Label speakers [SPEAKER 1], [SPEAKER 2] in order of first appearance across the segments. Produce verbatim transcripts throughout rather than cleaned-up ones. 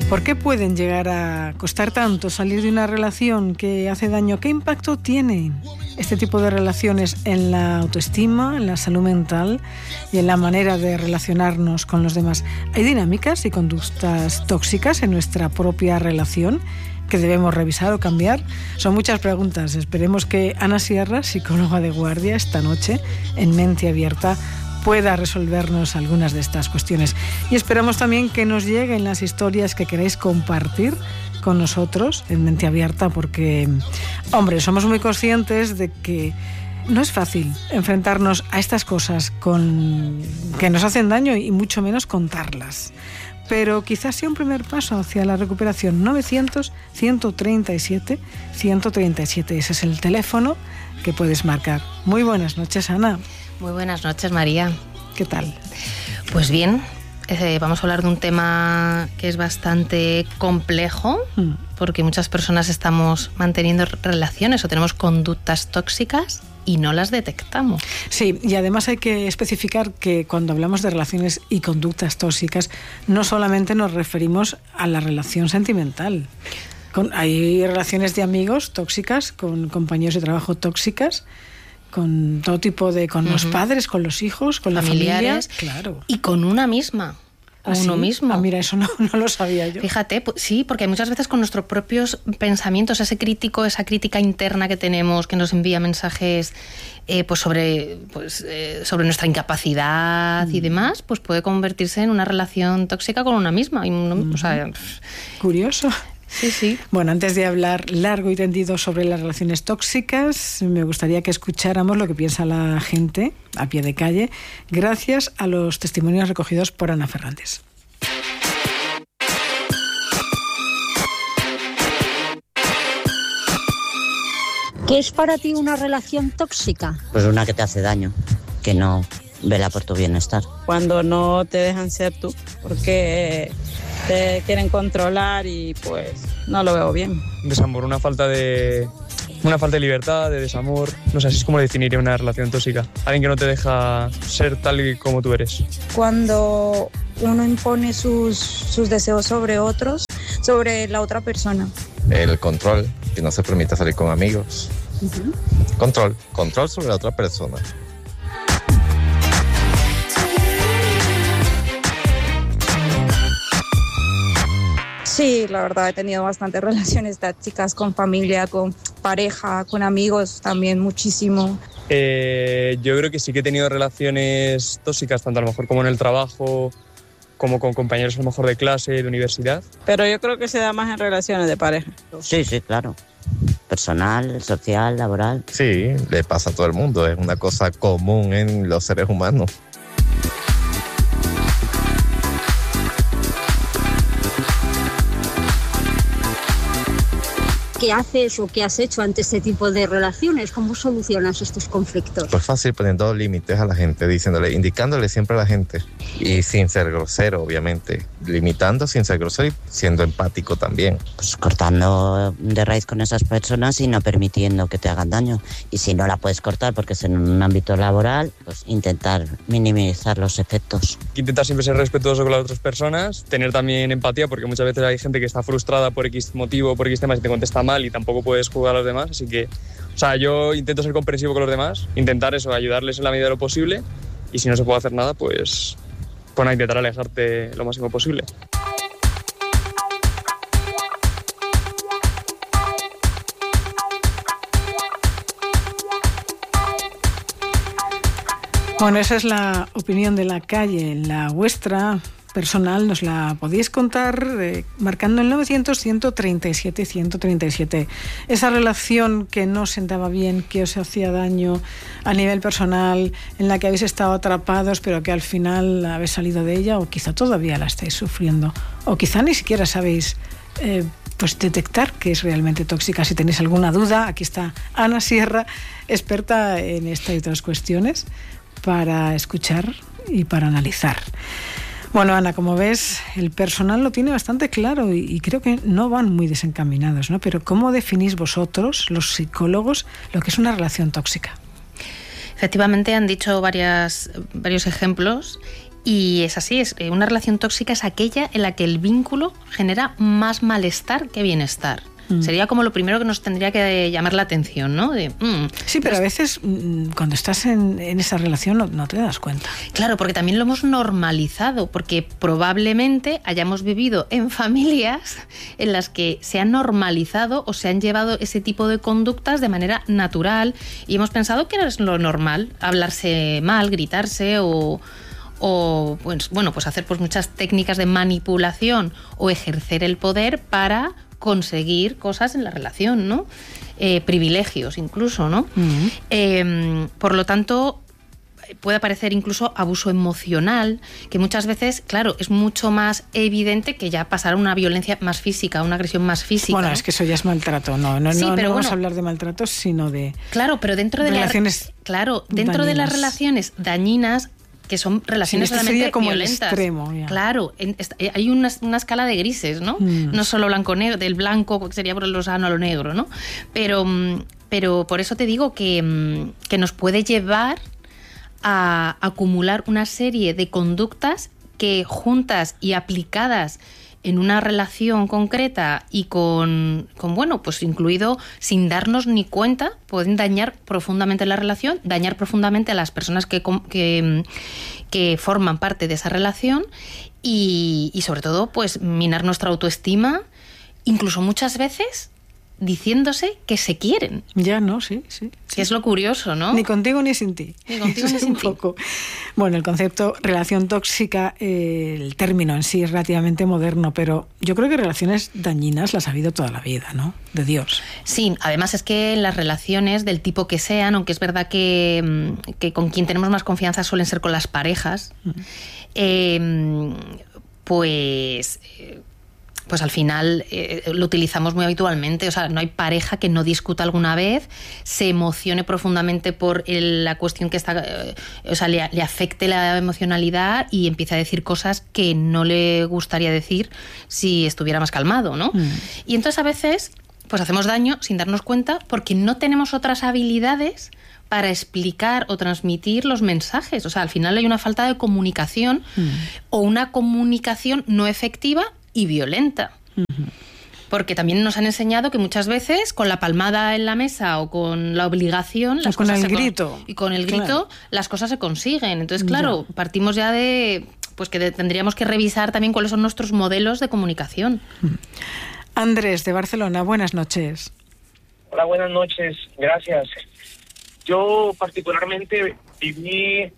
[SPEAKER 1] ¿Por qué pueden llegar a costar tanto salir de una relación que hace daño? ¿Qué impacto tiene este tipo de relaciones en la autoestima, en la salud mental y en la manera de relacionarnos con los demás? ¿Hay dinámicas y conductas tóxicas en nuestra propia relación que debemos revisar o cambiar? Son muchas preguntas. Esperemos que Ana Sierra, psicóloga de guardia, esta noche en Mente Abierta, pueda resolvernos algunas de estas cuestiones. Y esperamos también que nos lleguen las historias que queráis compartir con nosotros en Mente Abierta, porque, hombre, somos muy conscientes de que no es fácil enfrentarnos a estas cosas con que nos hacen daño y mucho menos contarlas. Pero quizás sea un primer paso hacia la recuperación. novecientos, ciento treinta y siete, ciento treinta y siete. Ese es el teléfono que puedes marcar. Muy buenas noches, Ana.
[SPEAKER 2] Muy buenas noches, María.
[SPEAKER 1] ¿Qué tal?
[SPEAKER 2] Pues bien, eh, vamos a hablar de un tema que es bastante complejo, mm. porque muchas personas estamos manteniendo relaciones o tenemos conductas tóxicas y no las detectamos.
[SPEAKER 1] Sí, y además hay que especificar que cuando hablamos de relaciones y conductas tóxicas, no solamente nos referimos a la relación sentimental. Con, hay relaciones de amigos tóxicas, con compañeros de trabajo tóxicas, con todo tipo de... con uh-huh. los padres, con los hijos, con
[SPEAKER 2] familiares,
[SPEAKER 1] la familia. Claro.
[SPEAKER 2] Y con una misma.
[SPEAKER 1] ¿Ah,
[SPEAKER 2] uno
[SPEAKER 1] sí?
[SPEAKER 2] mismo.
[SPEAKER 1] Ah, mira, eso no, no lo sabía yo.
[SPEAKER 2] Fíjate, pues, sí, porque muchas veces con nuestros propios pensamientos, ese crítico, esa crítica interna que tenemos, que nos envía mensajes eh, pues sobre, pues, eh, sobre nuestra incapacidad mm. y demás, pues puede convertirse en una relación tóxica con una misma. Y, mm. o sea,
[SPEAKER 1] curioso.
[SPEAKER 2] Sí, sí.
[SPEAKER 1] Bueno, antes de hablar largo y tendido sobre las relaciones tóxicas, me gustaría que escucháramos lo que piensa la gente a pie de calle, gracias a los testimonios recogidos por Ana Fernández.
[SPEAKER 3] ¿Qué es para ti una relación tóxica?
[SPEAKER 4] Pues una que te hace daño, que no vela por tu bienestar.
[SPEAKER 5] Cuando no te dejan ser tú, porque te quieren controlar y pues no lo veo bien.
[SPEAKER 6] Desamor, una falta de una falta de libertad, de desamor. No sé, así es como definiría una relación tóxica. Alguien que no te deja ser tal y como tú eres.
[SPEAKER 7] Cuando uno impone sus, sus deseos sobre otros, sobre la otra persona.
[SPEAKER 8] El control, que no se permite salir con amigos. Uh-huh. Control, control sobre la otra persona.
[SPEAKER 7] Sí, la verdad he tenido bastantes relaciones tóxicas con familia, con pareja, con amigos también muchísimo.
[SPEAKER 6] Eh, yo creo que sí que he tenido relaciones tóxicas, tanto a lo mejor como en el trabajo, como con compañeros a lo mejor de clase, de universidad.
[SPEAKER 5] Pero yo creo que se da más en relaciones de pareja.
[SPEAKER 4] Sí, sí, claro. Personal, social, laboral.
[SPEAKER 8] Sí, le pasa a todo el mundo, es una cosa común en los seres humanos.
[SPEAKER 3] ¿Qué haces o qué has hecho ante este tipo de relaciones? ¿Cómo solucionas estos conflictos?
[SPEAKER 8] Pues fácil, poniendo límites a la gente, diciéndole, indicándole siempre a la gente y sin ser grosero, obviamente, limitando sin ser grosero y siendo empático también.
[SPEAKER 4] Pues cortando de raíz con esas personas y no permitiendo que te hagan daño. Y si no la puedes cortar porque es en un ámbito laboral, pues intentar minimizar los efectos.
[SPEAKER 6] Intentar siempre ser respetuoso con las otras personas, tener también empatía, porque muchas veces hay gente que está frustrada por X motivo, por X temas y te contesta mal y tampoco puedes juzgar a los demás, así que, o sea, yo intento ser comprensivo con los demás, intentar eso, ayudarles en la medida de lo posible, y si no se puede hacer nada, pues, pues a intentar alejarte lo máximo posible.
[SPEAKER 1] Bueno, esa es la opinión de la calle, la vuestra personal nos la podéis contar eh, marcando el novecientos, ciento treinta y siete, ciento treinta y siete. Esa relación que no sentaba bien, que os hacía daño a nivel personal, en la que habéis estado atrapados, pero que al final habéis salido de ella, o quizá todavía la estáis sufriendo, o quizá ni siquiera sabéis eh, pues detectar que es realmente tóxica. Si tenéis alguna duda, aquí está Ana Sierra, experta en esta y otras cuestiones, para escuchar y para analizar. Bueno, Ana, como ves, el personal lo tiene bastante claro y, y creo que no van muy desencaminados, ¿no? Pero ¿cómo definís vosotros, los psicólogos, lo que es una relación tóxica?
[SPEAKER 2] Efectivamente, han dicho varias, varios ejemplos Y es así, es, una relación tóxica es aquella en la que el vínculo genera más malestar que bienestar. Mm. Sería como lo primero que nos tendría que llamar la atención, ¿no? De, mm,
[SPEAKER 1] sí, pero a veces mm, cuando estás en, en esa relación no, no te das cuenta.
[SPEAKER 2] Claro, porque también lo hemos normalizado, porque probablemente hayamos vivido en familias en las que se ha normalizado o se han llevado ese tipo de conductas de manera natural y hemos pensado que era lo normal, hablarse mal, gritarse o... o pues, bueno, pues hacer pues muchas técnicas de manipulación o ejercer el poder para conseguir cosas en la relación, ¿no? Eh, privilegios incluso, ¿no? Uh-huh. Eh, por lo tanto, puede aparecer incluso abuso emocional, que muchas veces, claro, es mucho más evidente que ya pasar a una violencia más física, una agresión más física.
[SPEAKER 1] Bueno,
[SPEAKER 2] ¿no?
[SPEAKER 1] es que eso ya es maltrato, no, no, sí, no, no vamos bueno, a hablar de maltratos, sino de
[SPEAKER 2] claro, pero dentro de
[SPEAKER 1] relaciones
[SPEAKER 2] la, claro, dentro dañinas. de las relaciones dañinas, que son relaciones
[SPEAKER 1] sí,
[SPEAKER 2] realmente
[SPEAKER 1] como
[SPEAKER 2] violentas.
[SPEAKER 1] El extremo, ya.
[SPEAKER 2] Claro, en, hay una, una escala de grises, ¿no? Mm. No solo blanco-negro, del blanco que sería por lo sano a lo negro, ¿no? Pero, pero por eso te digo que, que nos puede llevar a acumular una serie de conductas que juntas y aplicadas en una relación concreta y con, con, bueno, pues incluido sin darnos ni cuenta, pueden dañar profundamente la relación, dañar profundamente a las personas que, que, que forman parte de esa relación y, y sobre todo, pues minar nuestra autoestima, incluso muchas veces diciéndose que se quieren.
[SPEAKER 1] Ya, no, sí, sí.
[SPEAKER 2] Que es lo curioso, ¿no?
[SPEAKER 1] Ni contigo ni sin ti.
[SPEAKER 2] Ni contigo ni sin
[SPEAKER 1] un
[SPEAKER 2] ti.
[SPEAKER 1] Poco. Bueno, el concepto relación tóxica, eh, el término en sí es relativamente moderno, pero yo creo que relaciones dañinas las ha habido toda la vida, ¿no? De Dios.
[SPEAKER 2] Sí, además es que las relaciones del tipo que sean, aunque es verdad que, que con quien tenemos más confianza suelen ser con las parejas, uh-huh. eh, pues... Eh, pues al final eh, lo utilizamos muy habitualmente. O sea, no hay pareja que no discuta alguna vez, se emocione profundamente por el, la cuestión que está, eh, o sea, le, le afecte la emocionalidad y empiece a decir cosas que no le gustaría decir si estuviera más calmado, ¿no? Mm. Y entonces a veces pues hacemos daño sin darnos cuenta porque no tenemos otras habilidades para explicar o transmitir los mensajes. O sea, al final hay una falta de comunicación mm. o una comunicación no efectiva y violenta. Uh-huh. Porque también nos han enseñado que muchas veces con la palmada en la mesa o con la obligación...
[SPEAKER 1] Las o con
[SPEAKER 2] cosas
[SPEAKER 1] el
[SPEAKER 2] se
[SPEAKER 1] grito.
[SPEAKER 2] Con, y con el grito claro. Las cosas se consiguen. Entonces, claro,
[SPEAKER 1] ya.
[SPEAKER 2] partimos ya de... pues que de, tendríamos que revisar también cuáles son nuestros modelos de comunicación.
[SPEAKER 1] Uh-huh. Andrés, de Barcelona, buenas noches.
[SPEAKER 9] Hola, buenas noches. Gracias. Yo particularmente viví...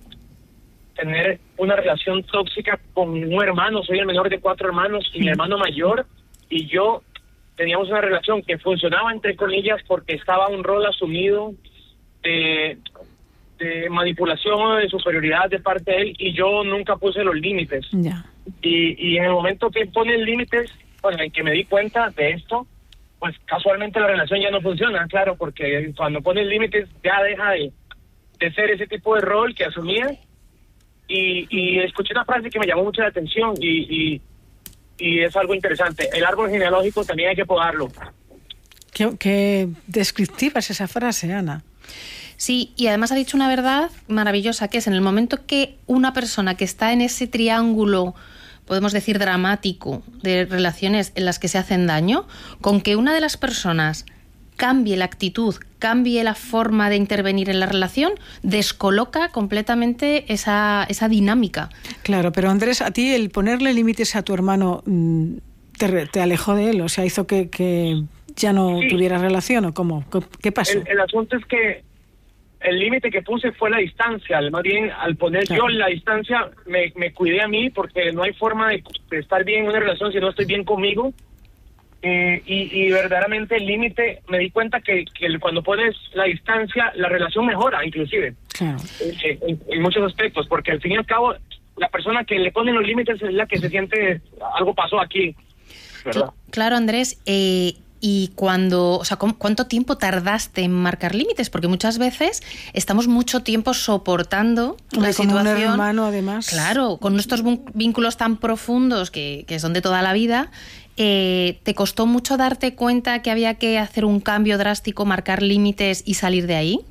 [SPEAKER 9] tener una relación tóxica con un hermano, soy el menor de cuatro hermanos y mi hermano mayor y yo teníamos una relación que funcionaba entre comillas porque estaba un rol asumido de, de manipulación o de superioridad de parte de él y yo nunca puse los límites.
[SPEAKER 1] Yeah.
[SPEAKER 9] Y, y en el momento que ponen límites, bueno, en que me di cuenta de esto, pues casualmente la relación ya no funciona, claro, porque cuando ponen límites ya deja de, de ser ese tipo de rol que asumía. Y, y escuché una frase que me llamó mucho la atención y, y, y es algo interesante. El árbol genealógico también hay que podarlo.
[SPEAKER 1] Qué, qué descriptiva es esa frase, Ana.
[SPEAKER 2] Sí, y además ha dicho una verdad maravillosa, que es en el momento que una persona que está en ese triángulo, podemos decir dramático, de relaciones en las que se hacen daño, con que una de las personas cambie la actitud, cambie la forma de intervenir en la relación, descoloca completamente esa, esa dinámica.
[SPEAKER 1] Claro, pero Andrés, a ti el ponerle límites a tu hermano te, te alejó de él, o sea, hizo que, que ya no sí. tuviera relación, ¿o cómo? ¿Qué pasó?
[SPEAKER 9] El, el asunto es que el límite que puse fue la distancia. Más bien, al poner claro. yo la distancia, me, me cuidé a mí, porque no hay forma de, de estar bien en una relación si no estoy bien conmigo. Eh, y, y verdaderamente el límite, me di cuenta que, que cuando pones la distancia, la relación mejora, inclusive.
[SPEAKER 1] Claro.
[SPEAKER 9] Eh, en, en muchos aspectos, porque al fin y al cabo, la persona que le pone los límites es la que se siente, algo pasó aquí, ¿verdad?
[SPEAKER 2] Claro, Andrés, eh, y cuando, o sea, ¿cuánto tiempo tardaste en marcar límites? Porque muchas veces estamos mucho tiempo soportando la
[SPEAKER 1] como
[SPEAKER 2] situación.
[SPEAKER 1] Un hermano, además.
[SPEAKER 2] Claro, con nuestros vínculos tan profundos que, que son de toda la vida. Eh, ¿Te costó mucho darte cuenta que había que hacer un cambio drástico, marcar límites y salir de ahí?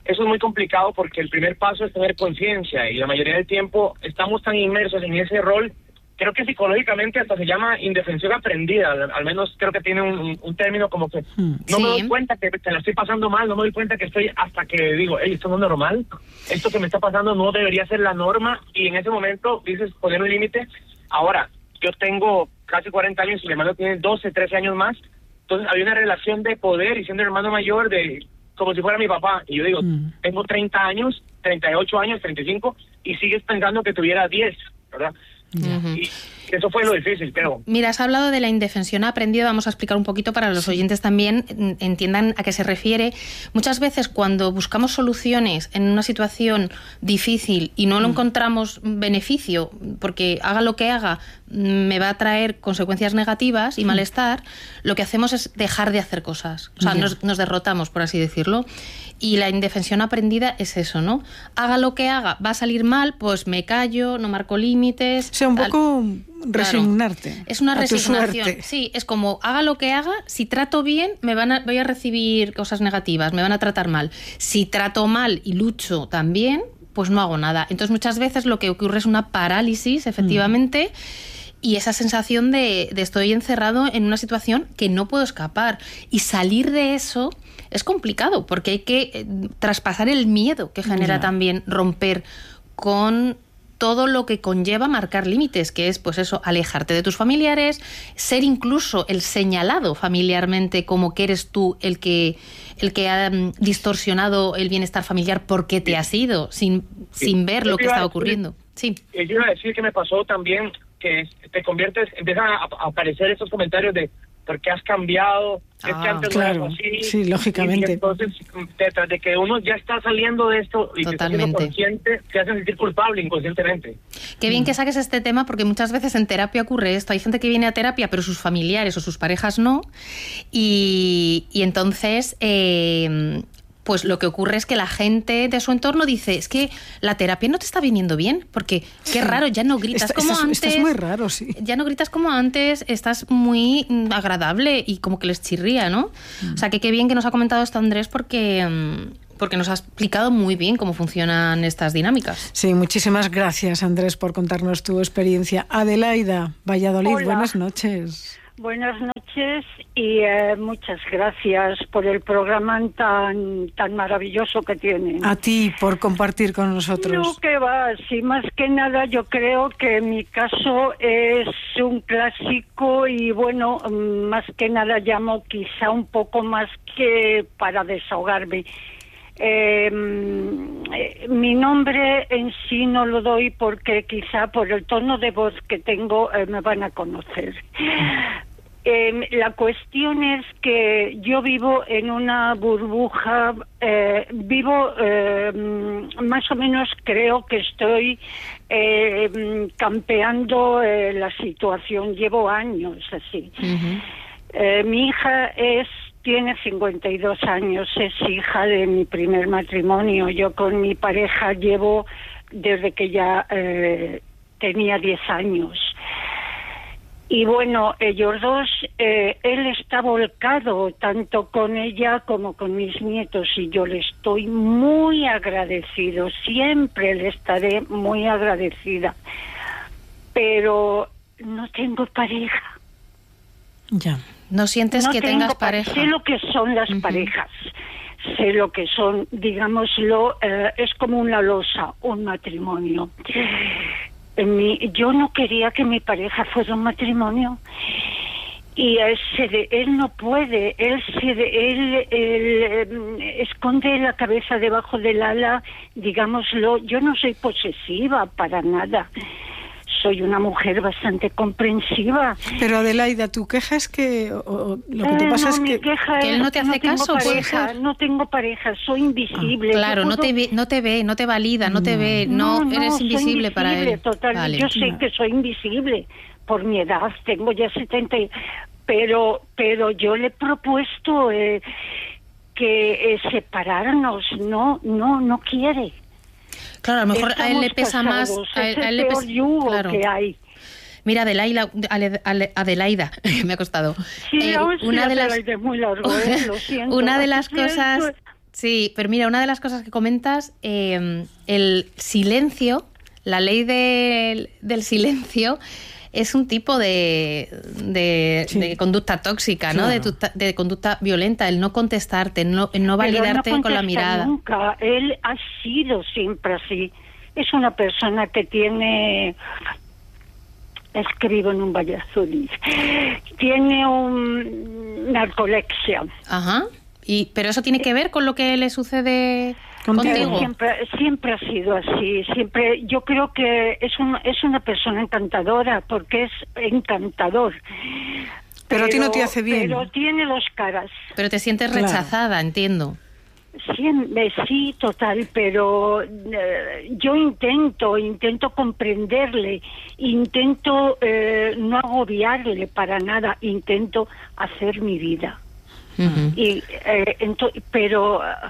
[SPEAKER 9] eso es muy complicado porque el primer paso es tener conciencia y la mayoría del tiempo estamos tan inmersos en ese rol. Creo que psicológicamente hasta se llama indefensión aprendida, al, al menos creo que tiene un, un término como que no sí. me doy cuenta que te la estoy pasando mal, no me doy cuenta que estoy hasta que digo, hey, esto no es normal, esto que me está pasando no debería ser la norma, y en ese momento dices poner un límite. Ahora, yo tengo casi cuarenta años y mi hermano tiene doce, trece años más, entonces había una relación de poder y siendo el hermano mayor de como si fuera mi papá, y yo digo, mm. tengo treinta años, treinta y ocho años, treinta y cinco, y sigues pensando que tuviera diez, ¿verdad? Uh-huh. Y eso fue lo difícil, creo.
[SPEAKER 2] Mira, has hablado de la indefensión aprendida, vamos a explicar un poquito para los oyentes también entiendan a qué se refiere. Muchas veces cuando buscamos soluciones en una situación difícil y no lo encontramos beneficio, porque haga lo que haga me va a traer consecuencias negativas y malestar, lo que hacemos es dejar de hacer cosas, o sea, nos, nos derrotamos, por así decirlo. Y la indefensión aprendida es eso, ¿no? Haga lo que haga, va a salir mal, pues me callo, no marco límites.
[SPEAKER 1] O sea, un poco resignarte.
[SPEAKER 2] Claro. Es una resignación. Sí, es como, haga lo que haga, si trato bien, me van a, voy a recibir cosas negativas, me van a tratar mal. Si trato mal y lucho también, pues no hago nada. Entonces, muchas veces lo que ocurre es una parálisis, efectivamente, mm. y esa sensación de, de estoy encerrado en una situación que no puedo escapar. Y salir de eso es complicado, porque hay que eh, traspasar el miedo que genera yeah. también romper con todo lo que conlleva marcar límites, que es, pues eso, alejarte de tus familiares, ser incluso el señalado familiarmente como que eres tú el que el que ha um, distorsionado el bienestar familiar porque te has ido, sin, sí. sin ver lo que está ocurriendo. Sí.
[SPEAKER 9] Yo iba a decir que me pasó también que te conviertes, empiezan a, a aparecer esos comentarios de ¿por qué has cambiado?
[SPEAKER 1] Ah, es que antes claro, no era así. Sí, lógicamente.
[SPEAKER 9] Y entonces, detrás de que uno ya está saliendo de esto y te está siendo consciente, te hace sentir culpable inconscientemente.
[SPEAKER 2] Qué bien mm. que saques este tema, porque muchas veces en terapia ocurre esto. Hay gente que viene a terapia, pero sus familiares o sus parejas no. Y, y entonces... Eh, pues lo que ocurre es que la gente de su entorno dice, es que la terapia no te está viniendo bien, porque qué sí. raro, ya no gritas
[SPEAKER 1] Esta,
[SPEAKER 2] como
[SPEAKER 1] estás,
[SPEAKER 2] antes.
[SPEAKER 1] Estás muy raro, sí.
[SPEAKER 2] Ya no gritas como antes, estás muy agradable y como que les chirría, ¿no? Mm. O sea, que qué bien que nos ha comentado esto Andrés, porque... porque nos ha explicado muy bien cómo funcionan estas dinámicas.
[SPEAKER 1] Sí, muchísimas gracias, Andrés, por contarnos tu experiencia. Adelaida, Valladolid,
[SPEAKER 10] Hola.
[SPEAKER 1] Buenas noches.
[SPEAKER 10] Buenas noches y eh, muchas gracias por el programa tan tan maravilloso que tienen.
[SPEAKER 1] A ti por compartir con nosotros.
[SPEAKER 10] No, que va, sí, más que nada yo creo que mi caso es un clásico y bueno, más que nada llamo quizá un poco más que para desahogarme. Eh, mi nombre en sí no lo doy porque quizá por el tono de voz que tengo eh, me van a conocer. Eh, la cuestión es que yo vivo en una burbuja, eh, vivo eh, más o menos creo que estoy eh, campeando eh, la situación, llevo años así. Uh-huh. Eh, mi hija es Tiene cincuenta y dos años, es hija de mi primer matrimonio. Yo con mi pareja llevo desde que ya eh, tenía diez años. Y bueno, ellos dos, eh, él está volcado tanto con ella como con mis nietos y yo le estoy muy agradecido, siempre le estaré muy agradecida. Pero no tengo pareja.
[SPEAKER 2] Ya. ¿No sientes
[SPEAKER 10] no
[SPEAKER 2] que tengas pareja?
[SPEAKER 10] Sé lo que son las uh-huh. parejas, sé lo que son, digámoslo, eh, es como una losa, un matrimonio. En mi, yo no quería que mi pareja fuera un matrimonio y él, se de, él no puede, él se de, él, él eh, esconde la cabeza debajo del ala, digámoslo. Yo no soy posesiva para nada. Soy una mujer bastante comprensiva.
[SPEAKER 1] Pero Adelaida, tu queja es que... O, o, lo que te pasa
[SPEAKER 10] eh, no,
[SPEAKER 1] es que...
[SPEAKER 10] Queja
[SPEAKER 2] que él no te hace
[SPEAKER 10] no tengo
[SPEAKER 2] caso,
[SPEAKER 10] pareja, no tengo pareja, soy invisible.
[SPEAKER 2] Ah, claro,
[SPEAKER 10] puedo...
[SPEAKER 2] no te ve, no te ve, no te valida, no, no te ve, no, no eres invisible, invisible para él.
[SPEAKER 10] Total, vale. Yo sé no. que soy invisible por mi edad, tengo ya setenta, pero, pero yo le he propuesto eh, que eh, separarnos, no, no, no quiere.
[SPEAKER 2] Claro, a lo mejor
[SPEAKER 10] Estamos
[SPEAKER 2] a él le pesa
[SPEAKER 10] casados,
[SPEAKER 2] más... A él,
[SPEAKER 10] es
[SPEAKER 2] a él
[SPEAKER 10] el
[SPEAKER 2] le
[SPEAKER 10] peor
[SPEAKER 2] pesa,
[SPEAKER 10] yugo
[SPEAKER 2] claro.
[SPEAKER 10] que hay.
[SPEAKER 2] Mira, Adelaida, Adelaida, me ha costado.
[SPEAKER 10] Sí,
[SPEAKER 2] eh,
[SPEAKER 10] aún sí,
[SPEAKER 2] una de las,
[SPEAKER 10] es muy largo, ¿eh? Lo siento.
[SPEAKER 2] Una de las
[SPEAKER 10] Sí,
[SPEAKER 2] cosas... Sí, pero mira, una de las cosas que comentas, eh, el silencio, la ley de, del silencio, es un tipo de, de, sí. de conducta tóxica, ¿no? Claro. De, de conducta violenta, el no contestarte, el no, el no validarte
[SPEAKER 10] no
[SPEAKER 2] con la mirada.
[SPEAKER 10] Nunca, él ha sido siempre así. Es una persona que tiene... Escribo en un Valladolid. Tiene un narcolepsia.
[SPEAKER 2] Ajá. Y, pero eso tiene que ver con lo que le sucede contigo.
[SPEAKER 10] Siempre, siempre ha sido así. Siempre. Yo creo que es un, es una persona encantadora, porque es encantador.
[SPEAKER 1] Pero, pero a ti no te hace bien.
[SPEAKER 10] Pero tiene dos caras.
[SPEAKER 2] Pero te sientes claro. rechazada, entiendo.
[SPEAKER 10] Sí, sí, total, pero eh, yo intento, intento comprenderle, intento eh, no agobiarle para nada, intento hacer mi vida. Uh-huh. Y eh, ento- pero eh,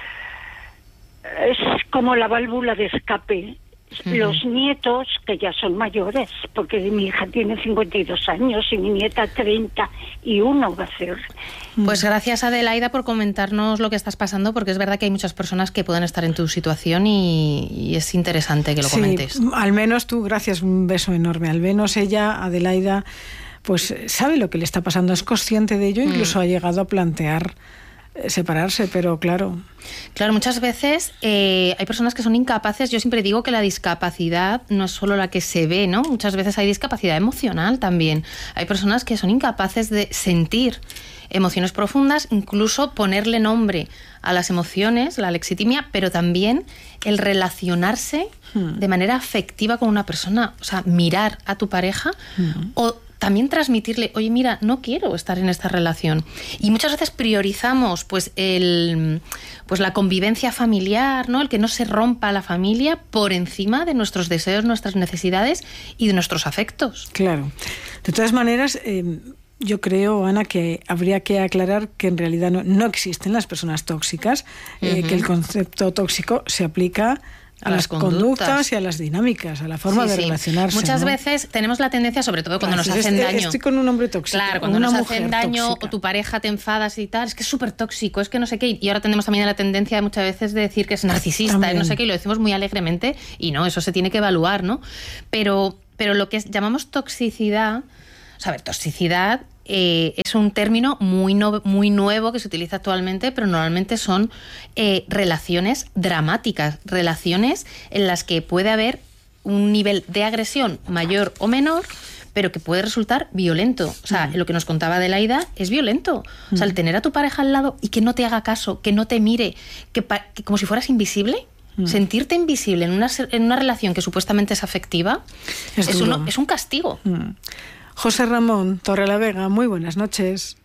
[SPEAKER 10] es como la válvula de escape. Uh-huh. Los nietos, que ya son mayores, porque mi hija tiene cincuenta y dos años y mi nieta treinta y uno va a ser.
[SPEAKER 2] Pues gracias, Adelaida, por comentarnos lo que estás pasando, porque es verdad que hay muchas personas que pueden estar en tu situación y, y es interesante que lo
[SPEAKER 1] sí,
[SPEAKER 2] comentes.
[SPEAKER 1] Al menos tú, gracias, un beso enorme. Al menos ella, Adelaida, pues sabe lo que le está pasando, es consciente de ello, incluso mm. ha llegado a plantear separarse, pero claro.
[SPEAKER 2] Claro, muchas veces eh, hay personas que son incapaces. Yo siempre digo que la discapacidad no es solo la que se ve, ¿no? Muchas veces hay discapacidad emocional también. Hay personas que son incapaces de sentir emociones profundas, incluso ponerle nombre a las emociones, la lexitimia, pero también el relacionarse hmm. de manera afectiva con una persona. O sea, mirar a tu pareja hmm. o también transmitirle, oye, mira, no quiero estar en esta relación. Y muchas veces priorizamos pues el pues la convivencia familiar, ¿no? El que no se rompa la familia por encima de nuestros deseos, nuestras necesidades y de nuestros afectos.
[SPEAKER 1] Claro. De todas maneras, eh, yo creo, Ana, que habría que aclarar que en realidad no, no existen las personas tóxicas, eh, uh-huh. que el concepto tóxico se aplica a las, las conductas. conductas y a las dinámicas, a la forma sí, de sí. relacionarse.
[SPEAKER 2] Muchas
[SPEAKER 1] ¿no?
[SPEAKER 2] veces tenemos la tendencia, sobre todo cuando claro, nos hacen
[SPEAKER 1] es,
[SPEAKER 2] daño.
[SPEAKER 1] Estoy con un hombre tóxico.
[SPEAKER 2] Claro, cuando
[SPEAKER 1] una
[SPEAKER 2] nos
[SPEAKER 1] mujer
[SPEAKER 2] hacen daño
[SPEAKER 1] tóxica.
[SPEAKER 2] O tu pareja te enfadas y tal, es que es súper tóxico, es que no sé qué. Y ahora tenemos también la tendencia muchas veces de decir que es narcisista, no sé qué, y lo decimos muy alegremente. Y no, eso se tiene que evaluar, ¿no? Pero, pero lo que es, llamamos toxicidad, o sea, a ver, toxicidad Eh, es un término muy, no, muy nuevo que se utiliza actualmente, pero normalmente son eh, relaciones dramáticas, relaciones en las que puede haber un nivel de agresión mayor o menor, pero que puede resultar violento. O sea, mm. lo que nos contaba Adelaida es violento. Mm. O sea, el tener a tu pareja al lado y que no te haga caso, que no te mire, que, pa- que como si fueras invisible, mm. sentirte invisible en una, en una relación que supuestamente es afectiva, es, es, uno, es un castigo.
[SPEAKER 1] Mm. José Ramón Torrelavega, muy buenas noches.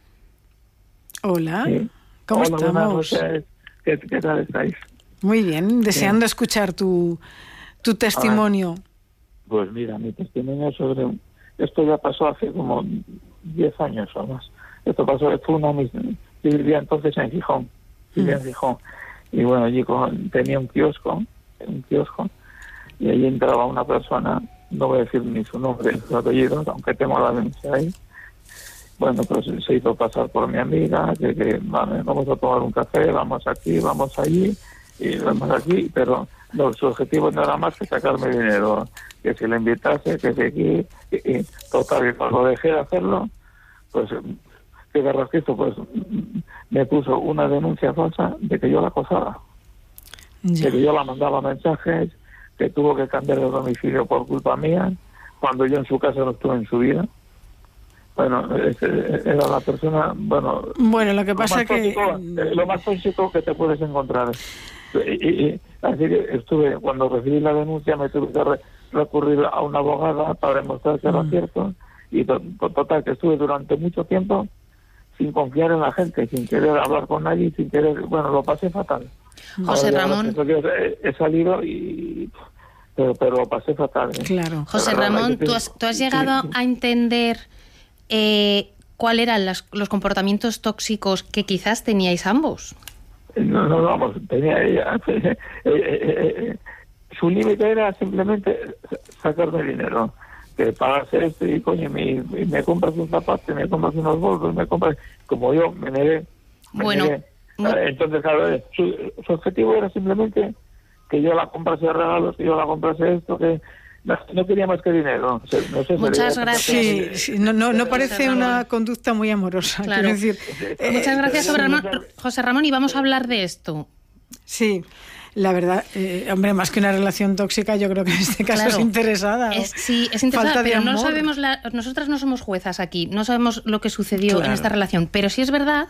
[SPEAKER 1] Hola,
[SPEAKER 11] sí.
[SPEAKER 1] ¿cómo
[SPEAKER 11] Hola,
[SPEAKER 1] estamos?
[SPEAKER 11] ¿Qué, ¿Qué tal estáis?
[SPEAKER 1] Muy bien, deseando sí. escuchar tu, tu testimonio.
[SPEAKER 11] Pues mira, mi testimonio sobre... Esto ya pasó hace como diez años o más. Esto pasó, fue una... Yo vivía entonces en Gijón, vivía mm. en Gijón. Y bueno, allí con, tenía un kiosco, un kiosco, y allí entraba una persona... No voy a decir ni su nombre ni sus apellidos, aunque tengo la denuncia ahí. Bueno, pues se hizo pasar por mi amiga, que, que vale, vamos a tomar un café, vamos aquí, vamos allí, y vamos aquí, pero no, su objetivo no era más que sacarme dinero, que si le invitase, que si aquí, y, y total, y cuando dejé de hacerlo, pues, que Carrasquito, pues, me puso una denuncia falsa de que yo la acosaba, ya. de que yo la mandaba mensajes, que tuvo que cambiar de domicilio por culpa mía, cuando yo en su casa no estuve en su vida. Bueno, era la persona, bueno...
[SPEAKER 1] Bueno, lo que pasa
[SPEAKER 11] lo
[SPEAKER 1] que...
[SPEAKER 11] Tóxico, lo más tóxico que te puedes encontrar. Y, y, así que estuve, cuando recibí la denuncia, me tuve que re, recurrir a una abogada para demostrar que era mm. cierto, y to, total, que estuve durante mucho tiempo sin confiar en la gente, sin querer hablar con nadie, sin querer... Bueno, lo pasé fatal.
[SPEAKER 2] José
[SPEAKER 11] Ahora,
[SPEAKER 2] Ramón.
[SPEAKER 11] He, he salido y... Pero, pero lo pasé fatal. ¿eh?
[SPEAKER 1] Claro.
[SPEAKER 2] José Ramón, ¿tú has, ¿tú has llegado sí, sí. a entender eh, cuáles eran las, los comportamientos tóxicos que quizás teníais ambos?
[SPEAKER 11] No, no, vamos, tenía ella... Eh, eh, eh, su límite era simplemente sacarme dinero. Que pagase esto y, coño, me, me compras un zapato, me compras unos bolsos, me compras... Como yo me negué... Me
[SPEAKER 2] bueno...
[SPEAKER 11] negué, Entonces, claro, su, su objetivo era simplemente que yo la comprase regalos, que yo la comprase esto, que no, no quería más que dinero. No sé, no sé,
[SPEAKER 2] Muchas gracias.
[SPEAKER 1] Sí, sí, no, no, no parece una conducta muy amorosa.
[SPEAKER 2] Claro.
[SPEAKER 1] Quiero decir,
[SPEAKER 2] eh, Muchas gracias, José Ramón. José Ramón, y vamos a hablar de esto.
[SPEAKER 1] Sí. La verdad, eh, hombre, más que una relación tóxica, yo creo que en este caso claro, es interesada.
[SPEAKER 2] Es, sí, es interesada, pero no sabemos, la, nosotras no somos juezas aquí, no sabemos lo que sucedió claro. en esta relación, pero sí es verdad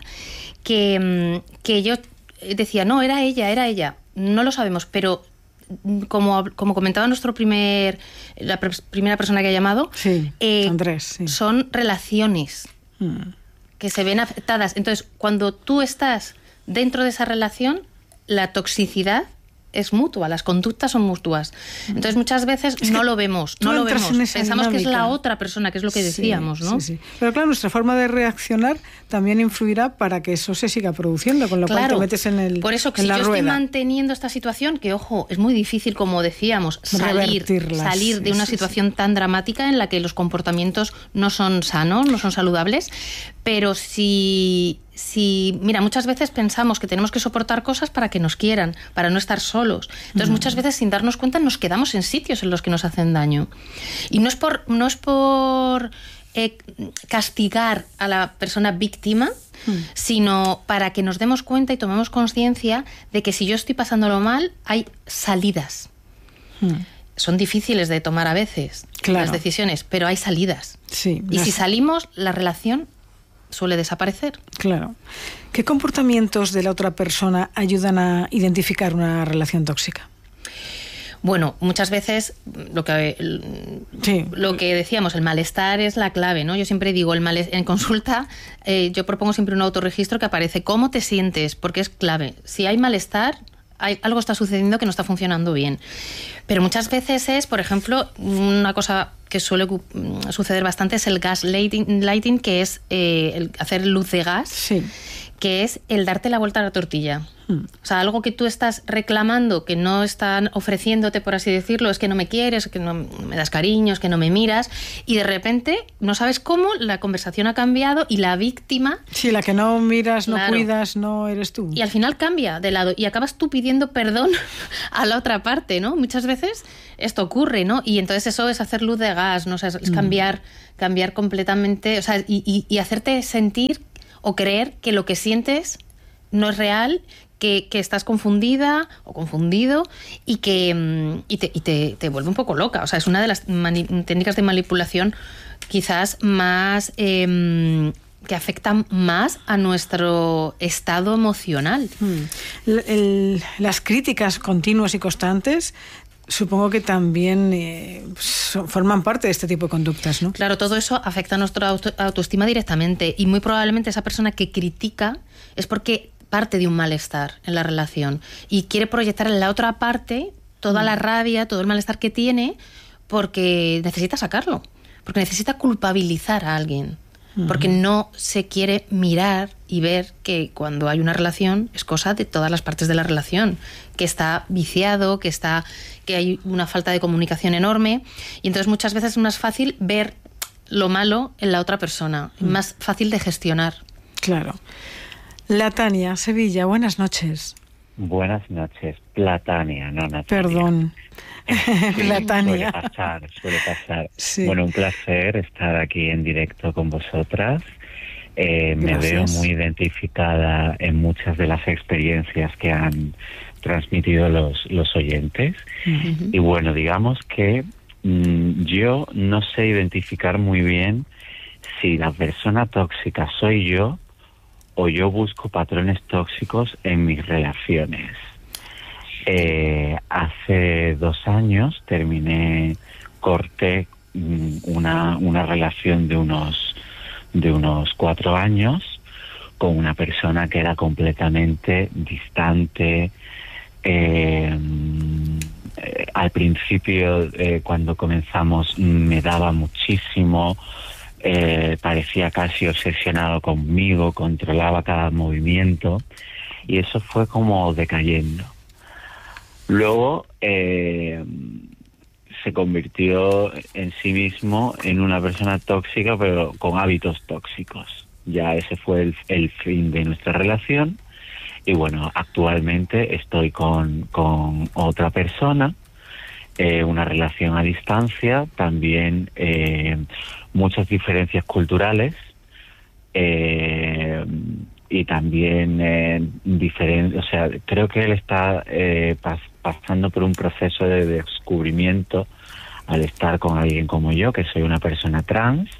[SPEAKER 2] que, que yo decía, no, era ella, era ella, no lo sabemos, pero como, como comentaba nuestro primer, la pr primera persona que ha llamado,
[SPEAKER 1] sí,
[SPEAKER 2] eh,
[SPEAKER 1] Andrés, sí.
[SPEAKER 2] son relaciones hmm. que se ven afectadas. Entonces, cuando tú estás dentro de esa relación, la toxicidad es mutua, las conductas son mutuas. Entonces muchas veces es no lo vemos, no lo vemos. Pensamos dinámica. que es la otra persona, que es lo que decíamos,
[SPEAKER 1] sí,
[SPEAKER 2] ¿no?
[SPEAKER 1] Sí, sí. Pero claro, nuestra forma de reaccionar también influirá para que eso se siga produciendo, con lo claro, cual te metes en el
[SPEAKER 2] Por eso que
[SPEAKER 1] en
[SPEAKER 2] si
[SPEAKER 1] la
[SPEAKER 2] yo
[SPEAKER 1] rueda.
[SPEAKER 2] estoy manteniendo esta situación, que ojo, es muy difícil, como decíamos, salir, salir de una sí, situación sí. tan dramática en la que los comportamientos no son sanos, no son saludables, pero si... Si, mira, muchas veces pensamos que tenemos que soportar cosas para que nos quieran, para no estar solos. Entonces, mm. muchas veces, sin darnos cuenta, nos quedamos en sitios en los que nos hacen daño. Y no es por, no es por eh, castigar a la persona víctima, mm. sino para que nos demos cuenta y tomemos conciencia de que si yo estoy pasándolo mal, hay salidas. Mm. Son difíciles de tomar a veces, claro. las decisiones, pero hay salidas.
[SPEAKER 1] Sí,
[SPEAKER 2] y si salimos, la relación suele desaparecer.
[SPEAKER 1] Claro. ¿Qué comportamientos de la otra persona ayudan a identificar una relación tóxica?
[SPEAKER 2] Bueno, muchas veces lo que sí. lo que decíamos, el malestar es la clave, ¿no? Yo siempre digo, el malestar, en consulta, eh, yo propongo siempre un autorregistro que aparece cómo te sientes, porque es clave. Si hay malestar, hay, algo está sucediendo que no está funcionando bien. Pero muchas veces es, por ejemplo, una cosa que suele suceder bastante es el gaslighting, que es eh, el hacer luz de gas,
[SPEAKER 1] sí.
[SPEAKER 2] que es el darte la vuelta a la tortilla. Hmm. O sea, algo que tú estás reclamando, que no están ofreciéndote, por así decirlo, es que no me quieres, que no me das cariño, es que no me miras, y de repente, no sabes cómo, la conversación ha cambiado y la víctima...
[SPEAKER 1] Sí, la que no miras, no claro. cuidas, no eres tú.
[SPEAKER 2] Y al final cambia de lado y acabas tú pidiendo perdón a la otra parte, ¿no? Muchas veces esto ocurre, ¿no? Y entonces eso es hacer luz de gas, ¿no? O sea, es cambiar, mm. cambiar completamente, o sea, y, y, y hacerte sentir o creer que lo que sientes no es real, que, que estás confundida o confundido y que y te, y te, te vuelve un poco loca. O sea, es una de las técnicas de manipulación quizás más... Eh, que afectan más a nuestro estado emocional.
[SPEAKER 1] Hmm. El, el, las críticas continuas y constantes supongo que también eh, son, forman parte de este tipo de conductas, ¿no?
[SPEAKER 2] Claro, todo eso afecta a nuestra auto, autoestima directamente y muy probablemente esa persona que critica es porque parte de un malestar en la relación y quiere proyectar en la otra parte toda la rabia, todo el malestar que tiene porque necesita sacarlo, porque necesita culpabilizar a alguien. Porque no se quiere mirar y ver que cuando hay una relación es cosa de todas las partes de la relación, que está viciado, que está que hay una falta de comunicación enorme y entonces muchas veces es más fácil ver lo malo en la otra persona, mm. más fácil de gestionar.
[SPEAKER 1] Claro. La Tania, Sevilla, buenas noches.
[SPEAKER 12] Buenas noches, Platania, no Natalia.
[SPEAKER 1] Perdón.
[SPEAKER 12] Sí,
[SPEAKER 1] Platania.
[SPEAKER 12] Suele pasar, suele pasar.
[SPEAKER 1] Sí.
[SPEAKER 12] Bueno, un placer estar aquí en directo con vosotras. Eh, me veo muy identificada en muchas de las experiencias que han transmitido los, los oyentes. Uh-huh. Y bueno, digamos que mmm, yo no sé identificar muy bien si la persona tóxica soy yo o yo busco patrones tóxicos en mis relaciones. Eh, hace dos años terminé, corté una, una relación de unos, de unos cuatro años con una persona que era completamente distante. Eh, eh, al principio, eh, cuando comenzamos, me daba muchísimo, eh, parecía casi obsesionado conmigo, controlaba cada movimiento y eso fue como decayendo. Luego eh, se convirtió en sí mismo en una persona tóxica, pero con hábitos tóxicos. Ya ese fue el, el fin de nuestra relación Y bueno, actualmente estoy con, con otra persona, eh, una relación a distancia, también eh, muchas diferencias culturales, eh, y también eh, diferente, o sea, creo que él está eh, pas, pasando por un proceso de descubrimiento al estar con alguien como yo, que soy una persona trans,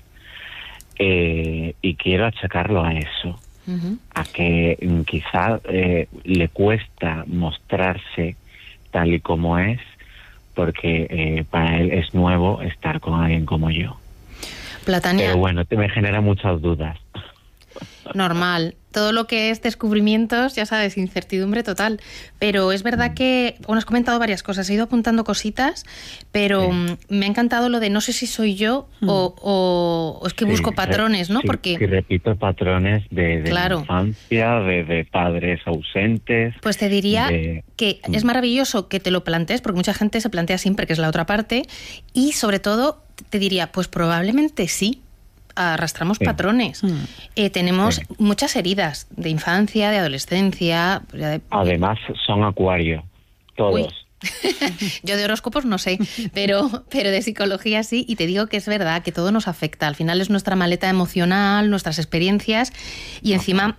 [SPEAKER 12] eh, y quiero achacarlo a eso, uh-huh. a que mm, quizá eh, le cuesta mostrarse tal y como es, porque eh, para él es nuevo estar con alguien como yo.
[SPEAKER 2] Platania.
[SPEAKER 12] Pero bueno, te me genera muchas dudas.
[SPEAKER 2] Normal. Todo lo que es descubrimientos, ya sabes, incertidumbre total. Pero es verdad que, bueno, has comentado varias cosas, he ido apuntando cositas, pero sí. me ha encantado lo de no sé si soy yo mm. o, o, o es que sí, busco patrones, ¿no?
[SPEAKER 12] Sí,
[SPEAKER 2] porque
[SPEAKER 12] sí, repito patrones de, de claro. infancia, de, de padres ausentes.
[SPEAKER 2] Pues te diría
[SPEAKER 12] de...
[SPEAKER 2] que es maravilloso que te lo plantees, porque mucha gente se plantea siempre que es la otra parte, y sobre todo te diría, pues probablemente sí. Arrastramos sí. patrones. Mm. Eh, tenemos sí. muchas heridas de infancia, de adolescencia. De...
[SPEAKER 12] Además, son acuario, todos.
[SPEAKER 2] Yo de horóscopos no sé, pero, pero de psicología sí, y te digo que es verdad que todo nos afecta. Al final es nuestra maleta emocional, nuestras experiencias, y encima...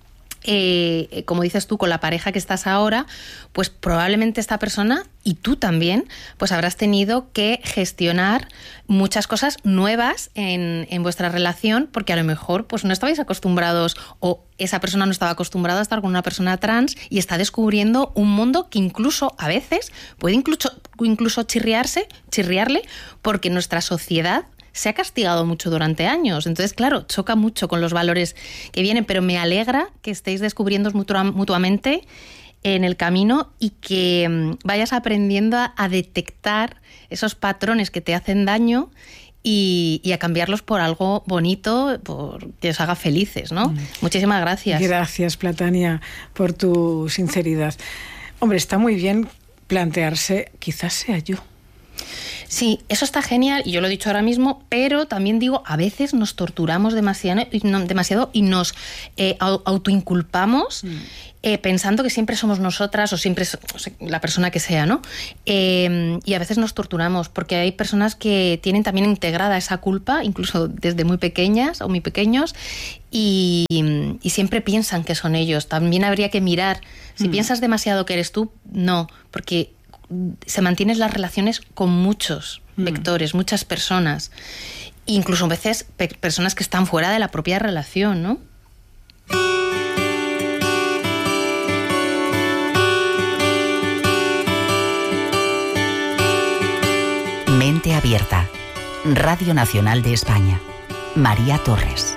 [SPEAKER 2] Eh, como dices tú, con la pareja que estás ahora, pues probablemente esta persona y tú también, pues habrás tenido que gestionar muchas cosas nuevas en, en vuestra relación, porque a lo mejor pues no estabais acostumbrados o esa persona no estaba acostumbrada a estar con una persona trans y está descubriendo un mundo que incluso a veces puede incluso, incluso chirriarse, chirriarle, porque nuestra sociedad se ha castigado mucho durante años. Entonces, claro, choca mucho con los valores que vienen, pero me alegra que estéis descubriendo mutuamente en el camino y que vayas aprendiendo a, a detectar esos patrones que te hacen daño y, y a cambiarlos por algo bonito, por que os haga felices, ¿no? Mm. Muchísimas gracias.
[SPEAKER 1] Gracias, Platania, por tu sinceridad. Hombre, está muy bien plantearse, quizás sea yo.
[SPEAKER 2] Sí, eso está genial y yo lo he dicho ahora mismo, pero también digo, a veces nos torturamos demasiado y, no, demasiado y nos eh, autoinculpamos mm. eh, pensando que siempre somos nosotras o siempre es o sea, la persona que sea, ¿no? Eh, y a veces nos torturamos porque hay personas que tienen también integrada esa culpa, incluso desde muy pequeñas o muy pequeños, y, y siempre piensan que son ellos. También habría que mirar, si mm. piensas demasiado que eres tú, no, porque se mantienen las relaciones con muchos mm. vectores, muchas personas, incluso a veces pe- personas que están fuera de la propia relación, ¿no?
[SPEAKER 13] Mente Abierta, Radio Nacional de España. María Torres.